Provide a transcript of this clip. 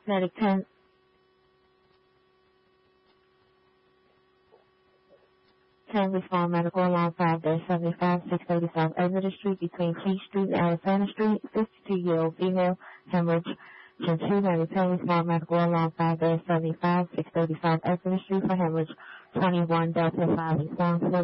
Medic 10. Respond medical alarm 5-75, 635 Exeter Street between T Street and Alexander Street. 52-year-old female, hemorrhage. 10 respond medical alarm 5-75, 635 Exeter Street for hemorrhage. 21 Delta 5 respond